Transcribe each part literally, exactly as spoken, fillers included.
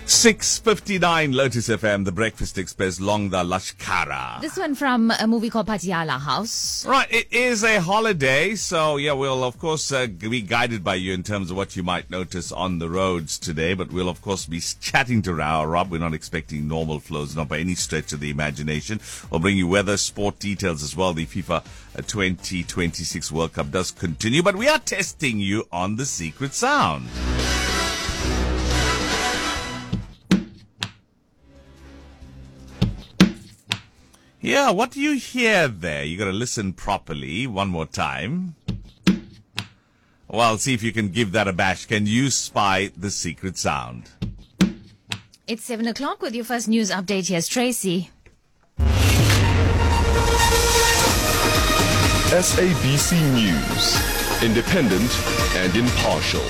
six fifty-nine Lotus F M, the Breakfast Express, Longda Lashkara. This one from a movie called Patiala House. Right, it is a holiday, so yeah, we'll of course uh, be guided by you in terms of what you might notice on the roads today, but we'll of course be chatting to Rob. We're not expecting normal flows, not by any stretch of the imagination. We'll bring you weather, sport details as well. The FIFA twenty twenty-six World Cup does continue, but we are testing you on the secret sound. Yeah, what do you hear there? You got to listen properly. One more time. Well, see if you can give that a bash. Can you spy the secret sound? It's seven o'clock with your first news update. Here's Tracy. S A B C News, independent and impartial.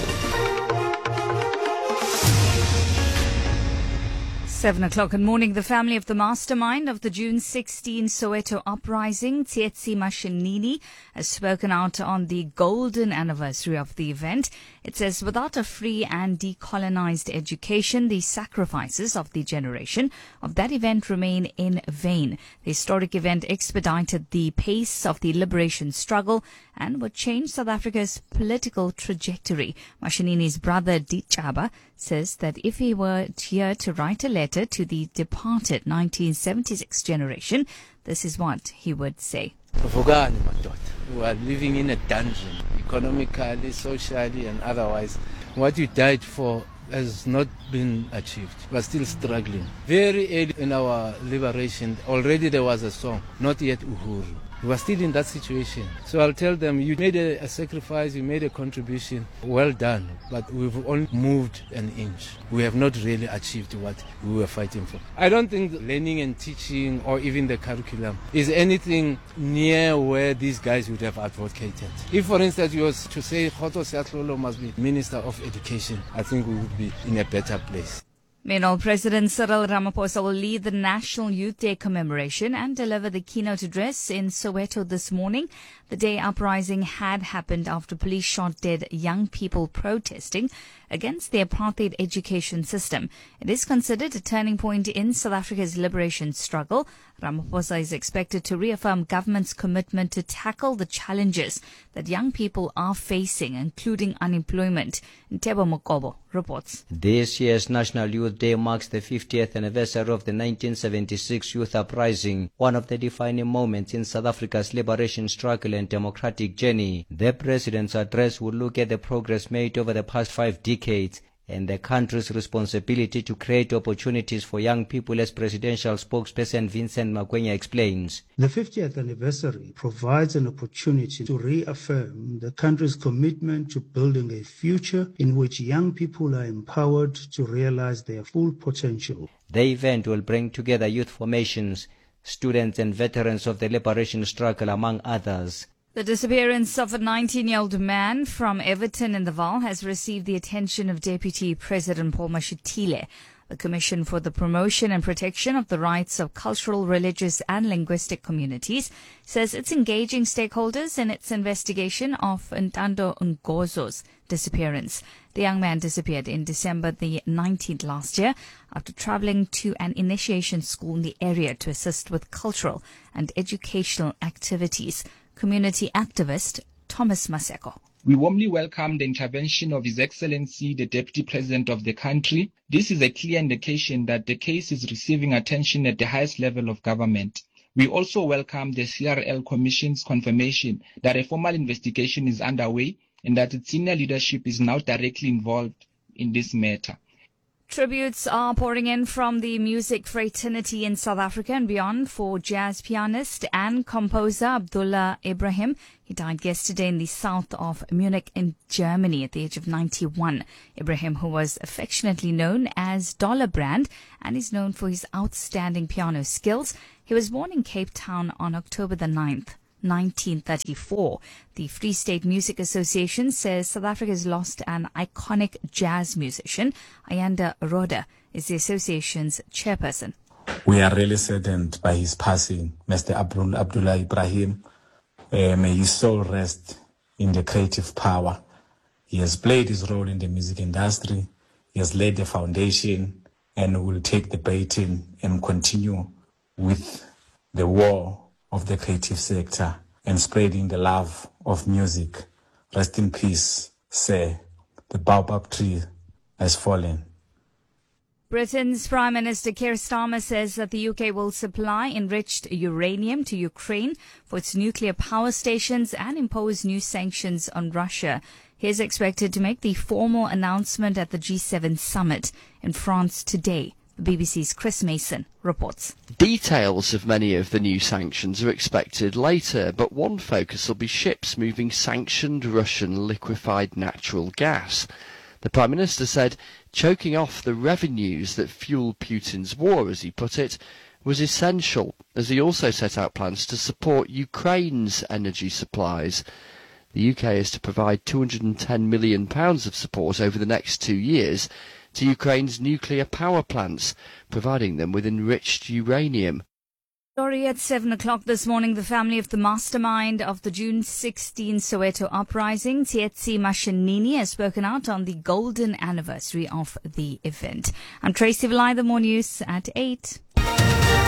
Seven o'clock in the morning, the family of the mastermind of the June sixteenth Soweto uprising, Tsietsi Mashinini, has spoken out on the golden anniversary of the event. It says, without a free and decolonized education, the sacrifices of the generation of that event remain in vain. The historic event expedited the pace of the liberation struggle and would change South Africa's political trajectory. Mashinini's brother, Dichaba, says that if he were here to write a letter to the departed nineteen seventy-six generation, this is what he would say. We are living in a dungeon, economically, socially, and otherwise. What you died for has not been achieved. We are still struggling. Very early in our liberation, already there was a song, not yet Uhuru. We are still in that situation. So I'll tell them, you made a, a sacrifice, you made a contribution, well done, but we've only moved an inch. We have not really achieved what we were fighting for. I don't think learning and teaching or even the curriculum is anything near where these guys would have advocated. If, for instance, you was to say Kgotso Seatlholo must be Minister of Education, I think we would be in a better place. Meanwhile, President Cyril Ramaphosa will lead the National Youth Day commemoration and deliver the keynote address in Soweto this morning. The day uprising had happened after police shot dead young people protesting against the apartheid education system. It is considered a turning point in South Africa's liberation struggle. Ramaphosa is expected to reaffirm government's commitment to tackle the challenges that young people are facing, including unemployment. Ntebo Mokobo reports. This year's National Youth Day marks the fiftieth anniversary of the nineteen seventy-six Youth Uprising, one of the defining moments in South Africa's liberation struggle and democratic journey. The president's address will look at the progress made over the past five decades and the country's responsibility to create opportunities for young people, as presidential spokesperson Vincent Magwenya explains. The fiftieth anniversary provides an opportunity to reaffirm the country's commitment to building a future in which young people are empowered to realize their full potential. The event will bring together youth formations, students and veterans of the liberation struggle, among others. The disappearance of a nineteen-year-old man from Everton in the Vaal has received the attention of Deputy President Paul Mashatile. The Commission for the Promotion and Protection of the Rights of Cultural, Religious and Linguistic Communities says it's engaging stakeholders in its investigation of Ntando Ngozo's disappearance. The young man disappeared in December the nineteenth last year after traveling to an initiation school in the area to assist with cultural and educational activities. Community activist Thomas Maseko. We warmly welcome the intervention of His Excellency, the Deputy President of the country. This is a clear indication that the case is receiving attention at the highest level of government. We also welcome the C R L Commission's confirmation that a formal investigation is underway and that its senior leadership is now directly involved in this matter. Tributes are pouring in from the music fraternity in South Africa and beyond for jazz pianist and composer Abdullah Ibrahim. He died yesterday in the south of Munich in Germany at the age of ninety-one. Ibrahim, who was affectionately known as Dollar Brand and is known for his outstanding piano skills. He was born in Cape Town on October the ninth. nineteen thirty-four. The Free State Music Association says South Africa has lost an iconic jazz musician. Ayanda Roda is the association's chairperson. We are really saddened by his passing, Mister Abdul Abdullah Ibrahim. Uh, may his soul rest in the creative power. He has played his role in the music industry. He has laid the foundation and will take the baton and continue with the war of the creative sector and spreading the love of music. Rest in peace, sir. The baobab tree has fallen. Britain's Prime Minister Keir Starmer says that the U K will supply enriched uranium to Ukraine for its nuclear power stations and impose new sanctions on Russia. He is expected to make the formal announcement at the G seven summit in France today. The B B C's Chris Mason reports. Details of many of the new sanctions are expected later, but one focus will be ships moving sanctioned Russian liquefied natural gas. The Prime Minister said choking off the revenues that fuel Putin's war, as he put it, was essential, as he also set out plans to support Ukraine's energy supplies. The U K is to provide two hundred ten million pounds of support over the next two years to Ukraine's nuclear power plants, providing them with enriched uranium. Story at seven o'clock this morning. The family of the mastermind of the June sixteenth Soweto uprising, Tsietsi Mashinini, has spoken out on the golden anniversary of the event. I'm Tracy Vilay, the More News at eight.